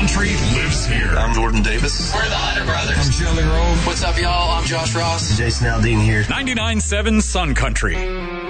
Country lives here. I'm Jordan Davis. We're the Hunter Brothers. I'm Shirley Grove. What's up, y'all? I'm Josh Ross. Jason Aldean here. 99.7 Sun Country.